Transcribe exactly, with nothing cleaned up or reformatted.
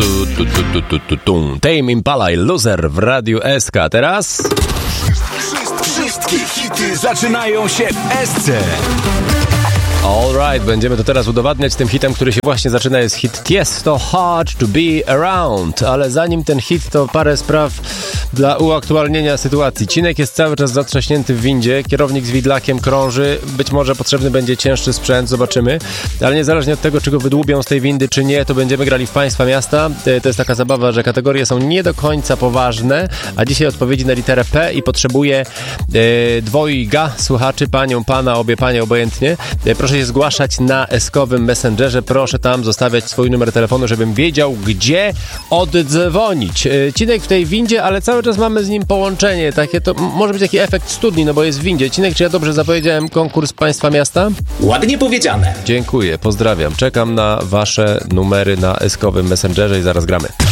Tu, tu, tu, tu, tu, tu, tu. Tame Impala i Loser w Radiu S K. Teraz... Wszystkie hity zaczynają się w S C. Alright, będziemy to teraz udowadniać tym hitem, który się właśnie zaczyna. Jest hit Tiesto, Hard to be Around. Ale zanim ten hit, to parę spraw dla uaktualnienia sytuacji. Cinek jest cały czas zatrzaśnięty w windzie, kierownik z widlakiem krąży, być może potrzebny będzie cięższy sprzęt, zobaczymy. Ale niezależnie od tego, czy go wydłubią z tej windy, czy nie, to będziemy grali w Państwa Miasta. To jest taka zabawa, że kategorie są nie do końca poważne, a dzisiaj odpowiedzi na literę P i potrzebuję e, dwojga słuchaczy, panią, pana, obie panie, obojętnie. E, proszę się zgłaszać na eskowym Messengerze, proszę tam zostawiać swój numer telefonu, żebym wiedział, gdzie oddzwonić. E, Cinek w tej windzie, ale cały czas mamy z nim połączenie, takie to może być taki efekt studni, no bo jest w windzie. Cinek, czy ja dobrze zapowiedziałem konkurs Państwa Miasta? Ładnie powiedziane. Dziękuję, pozdrawiam. Czekam na wasze numery na eskowym Messengerze i zaraz gramy.